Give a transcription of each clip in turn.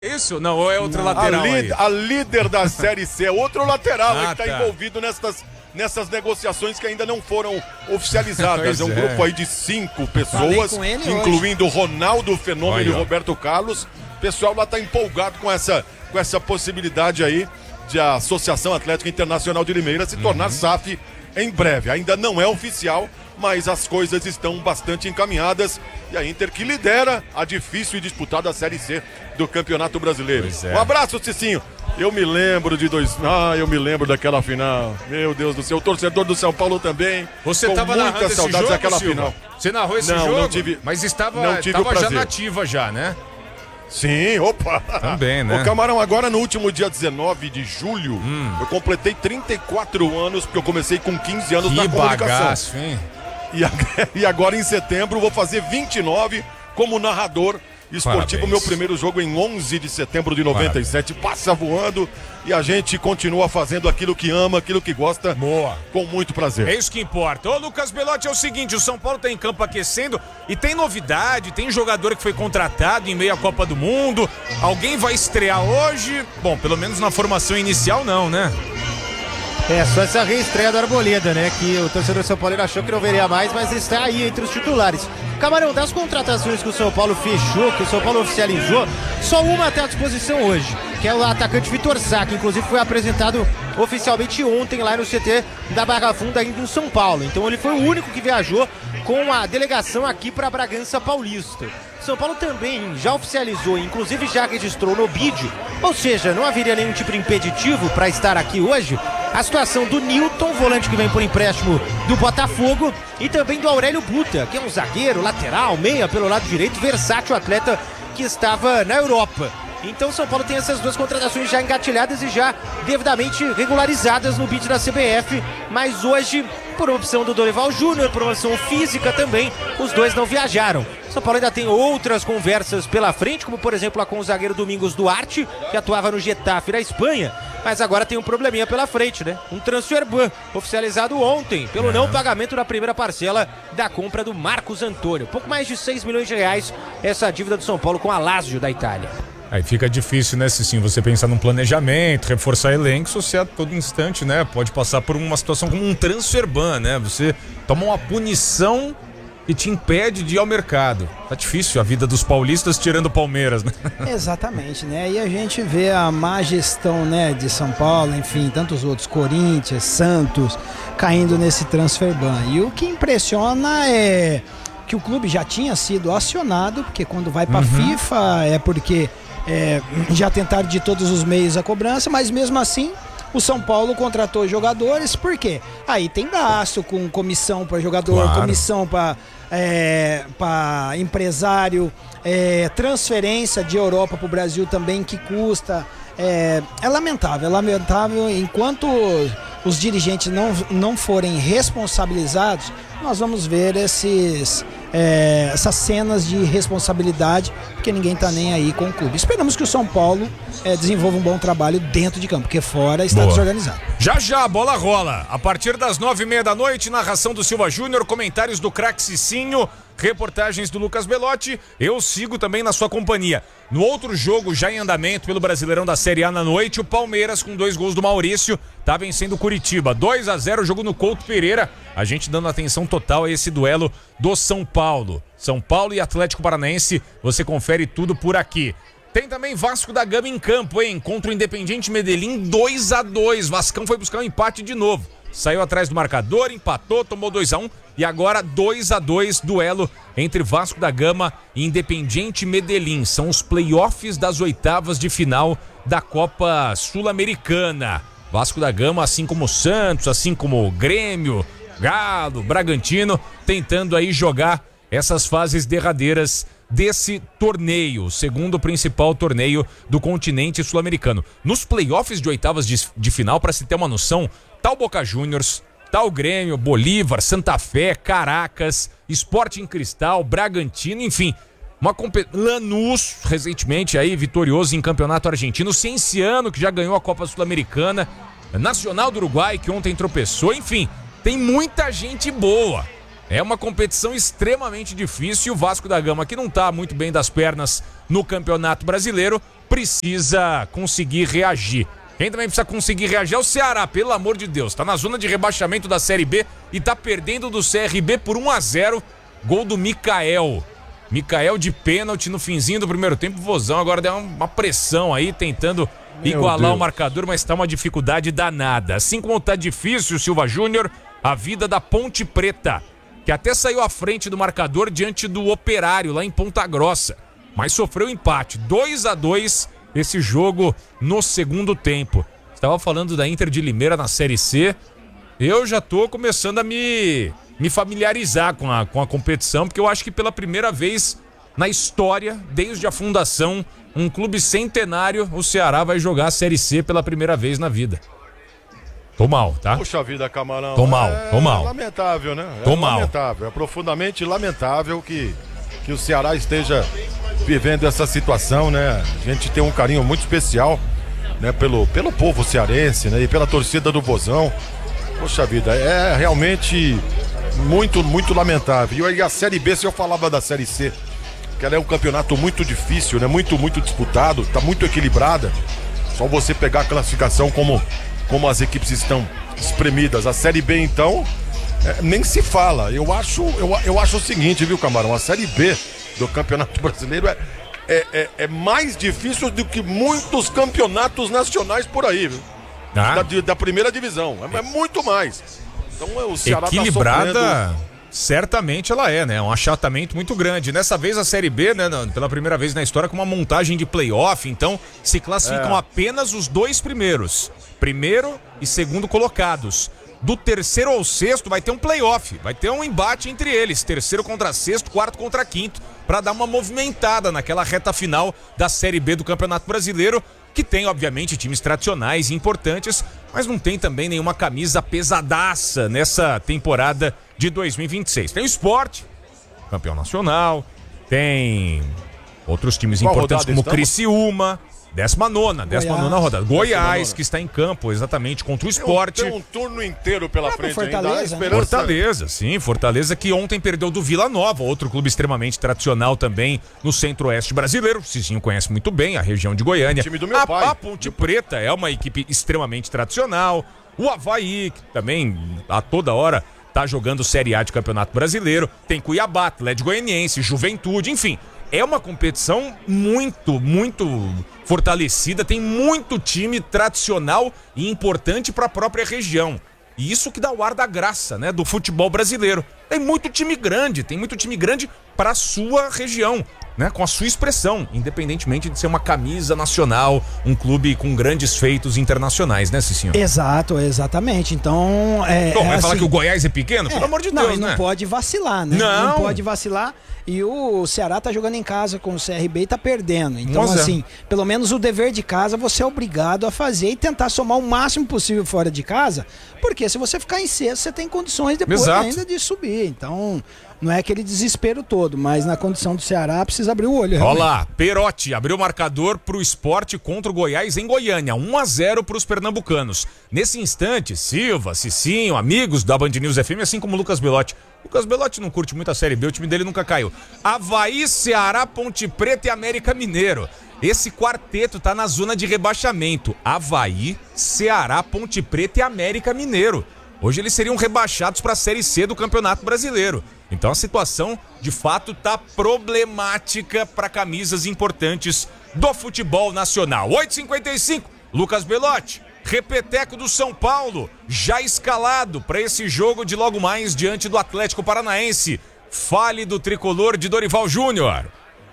Isso? Não, ou é outro lateral aí? A líder da Série C é outro lateral que está tá. envolvido nessas negociações que ainda não foram oficializadas. É um grupo aí de 5 pessoas, incluindo Ronaldo Fenômeno e Roberto Carlos. O pessoal lá está empolgado com essa possibilidade aí de a Associação Atlética Internacional de Limeira se tornar SAF em breve. Ainda não é oficial, mas as coisas estão bastante encaminhadas. E a Inter que lidera a difícil e disputada Série C do Campeonato Brasileiro. Um abraço, Cicinho. Eu me lembro eu me lembro daquela final. Meu Deus do céu, o torcedor do São Paulo também. Você estava narrando esse jogo, daquela Silva? final. Você narrou esse jogo? Não tive. Mas estava já nativa já, né? Sim, opa! Também, né? Ô, Camarão, agora no último dia 19 de julho, eu completei 34 anos, porque eu comecei com 15 anos na comunicação. Bagaço, hein? E agora em setembro vou fazer 29 como narrador esportivo. Parabéns. Meu primeiro jogo em 11 de setembro de 97. Passa voando e a gente continua fazendo aquilo que ama, aquilo que gosta. Boa. Com muito prazer. É isso que importa. Ô, Lucas Belotti, é o seguinte, o São Paulo tá em campo aquecendo e tem novidade, tem jogador que foi contratado em meio à Copa do Mundo. Alguém vai estrear hoje? Bom, pelo menos na formação inicial não, né? Só essa reestreia do Arboleda, né? Que o torcedor São Paulo achou que não veria mais, mas está aí entre os titulares. Camarão, das contratações que o São Paulo fechou, que o São Paulo oficializou, só uma está à disposição hoje, que é o atacante Vitor Sá, que inclusive foi apresentado oficialmente ontem lá no CT da Barra Funda, ainda em São Paulo. Então ele foi o único que viajou com a delegação aqui para Bragança Paulista. São Paulo também já oficializou, inclusive já registrou no BID, ou seja, não haveria nenhum tipo de impeditivo para estar aqui hoje, a situação do Nilton, volante que vem por empréstimo do Botafogo, e também do Aurélio Buta, que é um zagueiro, lateral, meia pelo lado direito, versátil atleta que estava na Europa. Então São Paulo tem essas duas contratações já engatilhadas e já devidamente regularizadas no BID da CBF, mas hoje, por opção do Dorival Júnior, por uma opção física também, os dois não viajaram. São Paulo ainda tem outras conversas pela frente, como por exemplo a com o zagueiro Domingos Duarte, que atuava no Getafe na Espanha, mas agora tem um probleminha pela frente, né? Um transfer ban oficializado ontem pelo não pagamento da primeira parcela da compra do Marcos Antônio. Pouco mais de 6 milhões de reais essa dívida do São Paulo com a Lazio da Itália. Aí fica difícil, né, sim, você pensar num planejamento, reforçar elencos, você a todo instante, né, pode passar por uma situação como um transfer ban, né, você toma uma punição que te impede de ir ao mercado. Tá difícil a vida dos paulistas tirando o Palmeiras, né? Exatamente, né, e a gente vê a má gestão, né, de São Paulo, enfim, tantos outros, Corinthians, Santos, caindo nesse transfer ban. E o que impressiona é que o clube já tinha sido acionado, porque quando vai pra FIFA é porque... já tentaram de todos os meios a cobrança, mas mesmo assim o São Paulo contratou jogadores, por quê? Aí tem gasto com comissão para jogador, claro, comissão para empresário, transferência de Europa para o Brasil também que custa, é lamentável, enquanto os dirigentes não forem responsabilizados, nós vamos ver essas cenas de responsabilidade, porque ninguém está nem aí com o clube. Esperamos que o São Paulo desenvolva um bom trabalho dentro de campo, porque fora está desorganizado. Já a bola rola. A partir das 9h30 da noite, narração do Silva Júnior, comentários do craque Cicinho, reportagens do Lucas Belotti. Eu sigo também na sua companhia. No outro jogo, já em andamento pelo Brasileirão da Série A na noite, o Palmeiras, com 2 gols do Maurício, tá vencendo o Curitiba. 2-0, jogo no Couto Pereira. A gente dando atenção total a esse duelo do São Paulo. São Paulo e Atlético Paranaense, você confere tudo por aqui. Tem também Vasco da Gama em campo, hein? Contra o Independiente Medellín, 2-2. Vascão foi buscar um empate de novo. Saiu atrás do marcador, empatou, tomou 2-1 e agora 2-2, duelo entre Vasco da Gama e Independiente Medellín. São os playoffs das oitavas de final da Copa Sul-Americana. Vasco da Gama, assim como o Santos, assim como o Grêmio, Galo, Bragantino, tentando aí jogar essas fases derradeiras desse torneio, segundo principal torneio do continente sul-americano. Nos playoffs de oitavas de final, para se ter uma noção, tá o Boca Juniors, tá o Grêmio, Bolívar, Santa Fé, Caracas, Sporting Cristal, Bragantino, enfim, Lanús, recentemente aí vitorioso em campeonato argentino, Cienciano, que já ganhou a Copa Sul-Americana, Nacional do Uruguai, que ontem tropeçou, enfim, tem muita gente boa. É uma competição extremamente difícil e o Vasco da Gama, que não tá muito bem das pernas no Campeonato Brasileiro, precisa conseguir reagir. Quem também precisa conseguir reagir é o Ceará, pelo amor de Deus. Tá na zona de rebaixamento da Série B e tá perdendo do CRB por 1-0. Gol do Mikael. Mikael de pênalti no finzinho do primeiro tempo. O Vozão agora deu uma pressão aí, tentando igualar o marcador, mas tá uma dificuldade danada. Assim como tá difícil, Silva Júnior, a vida da Ponte Preta, que até saiu à frente do marcador diante do Operário, lá em Ponta Grossa. Mas sofreu empate, 2-2 esse jogo no segundo tempo. Estava falando da Inter de Limeira na Série C. Eu já tô começando a me familiarizar com a competição, porque eu acho que pela primeira vez na história, desde a fundação, um clube centenário, o Ceará vai jogar a Série C pela primeira vez na vida. Tô mal, tá? Puxa vida, Camarão. Tô mal. Lamentável, né? Lamentável. É profundamente lamentável que o Ceará esteja vivendo essa situação, né? A gente tem um carinho muito especial, né? Pelo povo cearense, né? E pela torcida do Vozão. Poxa vida, é realmente muito, muito lamentável. E a Série B, se eu falava da Série C, que ela é um campeonato muito difícil, né? Muito, muito disputado, tá muito equilibrada. Só você pegar a classificação como as equipes estão espremidas. A Série B, então, nem se fala. Eu acho o seguinte, viu, Camarão? A Série B do Campeonato Brasileiro é mais difícil do que muitos campeonatos nacionais por aí, viu? Da primeira divisão. É muito mais. Então o Ceará equilibrada, tá sofrendo. Certamente ela é, né? Um achatamento muito grande. Nessa vez a Série B, né? Pela primeira vez na história, com uma montagem de playoff. Então se classificam apenas os dois primeiros. Primeiro e segundo colocados. Do terceiro ao sexto vai ter um playoff, vai ter um embate entre eles, terceiro contra sexto, quarto contra quinto, para dar uma movimentada naquela reta final da Série B do Campeonato Brasileiro, que tem, obviamente, times tradicionais e importantes, mas não tem também nenhuma camisa pesadaça nessa temporada de 2026. Tem o Sport, campeão nacional, tem outros times importantes como o Criciúma, 19ª rodada. Goiás, que está em campo exatamente contra o Sport. Tem um turno inteiro pela frente Fortaleza, ainda. Fortaleza, sim. Fortaleza que ontem perdeu do Vila Nova, outro clube extremamente tradicional também no centro-oeste brasileiro. O Cizinho conhece muito bem a região de Goiânia. O time do meu pai. A Ponte Preta é uma equipe extremamente tradicional. O Avaí, que também a toda hora tá jogando Série A de Campeonato Brasileiro. Tem Cuiabá, Atlético Goianiense, Juventude, enfim. É uma competição muito, muito fortalecida, tem muito time tradicional e importante para a própria região. E isso que dá o ar da graça, né, do futebol brasileiro. Tem muito time grande para a sua região, né, com a sua expressão, independentemente de ser uma camisa nacional, um clube com grandes feitos internacionais, né, Cicinho? Exatamente. Então, vai assim, falar que o Goiás é pequeno? Pelo amor de Deus, né? Não pode vacilar, né? Não pode vacilar. E o Ceará tá jogando em casa com o CRB e tá perdendo. Então, assim, pelo menos o dever de casa você é obrigado a fazer e tentar somar o máximo possível fora de casa, porque se você ficar em sexto, você tem condições depois ainda de subir. Então, não é aquele desespero todo, mas na condição do Ceará precisa abrir o olho. Olha lá, Perotti abriu o marcador pro Sport contra o Goiás em Goiânia, 1-0 pros pernambucanos. Nesse instante, Silva, Cicinho, amigos da Band News FM, assim como o Lucas Belotti. Lucas Belotti não curte muito a Série B, o time dele nunca caiu. Avaí, Ceará, Ponte Preta e América Mineiro. Esse quarteto tá na zona de rebaixamento. Avaí, Ceará, Ponte Preta e América Mineiro. Hoje eles seriam rebaixados para a Série C do Campeonato Brasileiro. Então a situação, de fato, tá problemática para camisas importantes do futebol nacional. 8h55, Lucas Belotti, repeteco do São Paulo, já escalado para esse jogo de logo mais diante do Atlético Paranaense. Fale do tricolor de Dorival Júnior.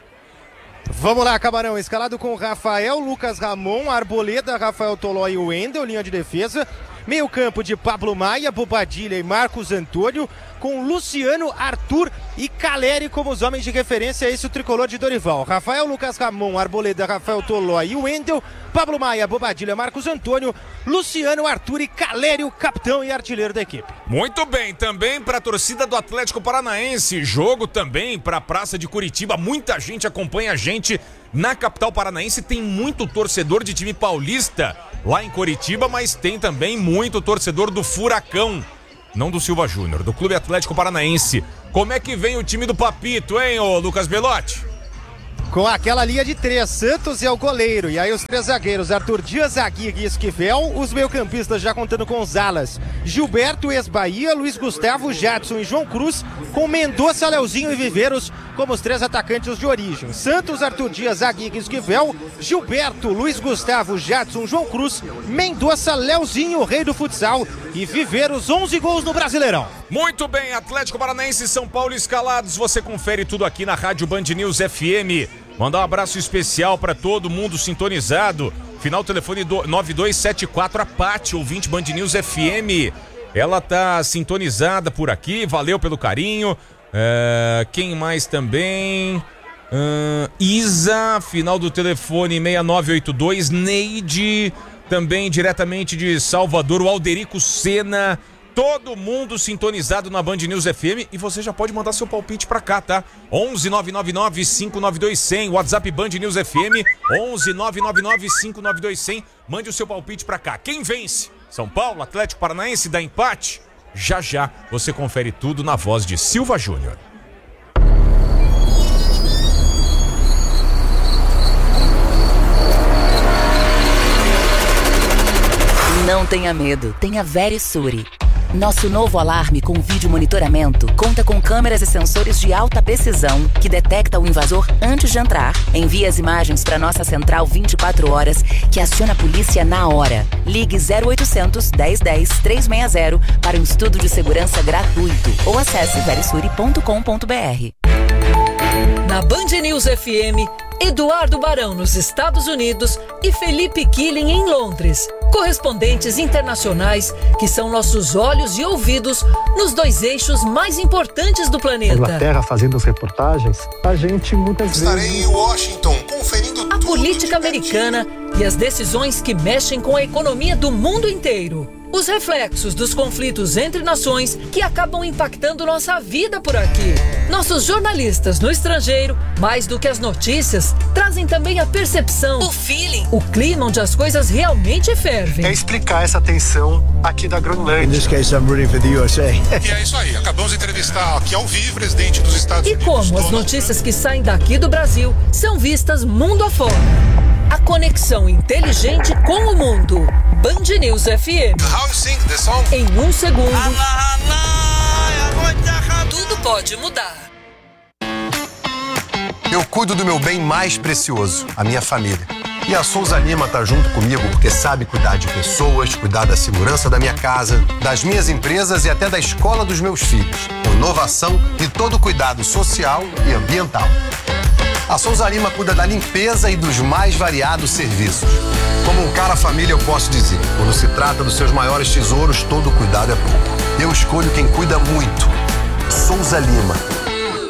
Vamos lá, Camarão, escalado com Rafael, Lucas Ramon, Arboleda, Rafael Toló e Wendel, linha de defesa. Meio campo de Pablo Maia, Bobadilha e Marcos Antônio, com Luciano, Arthur e Caleri como os homens de referência. Esse é o tricolor de Dorival. Rafael, Lucas Ramon, Arboleda, Rafael Toló e Wendel, Pablo Maia, Bobadilha, Marcos Antônio, Luciano, Arthur e Caleri, o capitão e artilheiro da equipe. Muito bem, também para a torcida do Atlético Paranaense, jogo também para a Praça de Curitiba. Muita gente acompanha a gente na capital paranaense, tem muito torcedor de time paulista lá em Curitiba, mas tem também muito torcedor do Furacão, não do Silva Júnior, do Clube Atlético Paranaense. Como é que vem o time do Papito, hein, ô Lucas Belotti? Com aquela linha de 3, Santos é o goleiro. E aí os 3 zagueiros, Arthur Dias, Aguirre e Esquivel. Os meio-campistas já contando com os alas, Gilberto, ex-Bahia, Luiz Gustavo, Jadson e João Cruz. Com Mendonça, Leozinho e Viveiros como os 3 atacantes de origem. Santos, Arthur Dias, Aguirre e Esquivel. Gilberto, Luiz Gustavo, Jadson, João Cruz. Mendonça, Leozinho, rei do futsal. E Viveiros, 11 gols no Brasileirão. Muito bem, Atlético Paranaense e São Paulo escalados. Você confere tudo aqui na Rádio Band News FM. Mandar um abraço especial para todo mundo sintonizado. Final telefone 9274, a Pati, ouvinte Band News FM. Ela tá sintonizada por aqui, valeu pelo carinho. Quem mais também? Isa, final do telefone 6982. Neide, também diretamente de Salvador, o Alderico Sena. Todo mundo sintonizado na Band News FM e você já pode mandar seu palpite pra cá, tá? 11-999-592-100, WhatsApp Band News FM, 11-999-592-100. Mande o seu palpite pra cá. Quem vence? São Paulo, Atlético Paranaense, dá empate? Já já você confere tudo na voz de Silva Júnior. Não tenha medo, tenha Verisure. Nosso novo alarme com vídeo monitoramento conta com câmeras e sensores de alta precisão que detecta o invasor antes de entrar, envia as imagens para nossa central 24 horas que aciona a polícia na hora. Ligue 0800 1010 360 para um estudo de segurança gratuito ou acesse verisure.com.br. Na Band News FM, Eduardo Barão nos Estados Unidos e Felipe Killing em Londres. Correspondentes internacionais que são nossos olhos e ouvidos nos 2 eixos mais importantes do planeta. Inglaterra fazendo as reportagens, a gente muitas vezes... Estarei em Washington conferindo a política americana e as decisões que mexem com a economia do mundo inteiro. Os reflexos dos conflitos entre nações que acabam impactando nossa vida por aqui. Nossos jornalistas no estrangeiro, mais do que as notícias, trazem também a percepção, o feeling, o clima onde as coisas realmente fervem. É explicar essa tensão aqui da Groenlândia. In this case, I'm rooting for the USA. E é isso aí, acabamos de entrevistar aqui ao vivo o presidente dos Estados Unidos. E como as notícias que saem daqui do Brasil são vistas mundo afora. A conexão inteligente com o mundo. Band News FM. How you sing the song? Em 1 segundo, tudo pode mudar. Eu cuido do meu bem mais precioso, a minha família. E a Souza Lima tá junto comigo porque sabe cuidar de pessoas, cuidar da segurança da minha casa, das minhas empresas e até da escola dos meus filhos. Com inovação e todo cuidado social e ambiental. A Souza Lima cuida da limpeza e dos mais variados serviços. Como um cara família, eu posso dizer, quando se trata dos seus maiores tesouros, todo cuidado é pouco. Eu escolho quem cuida muito. Souza Lima.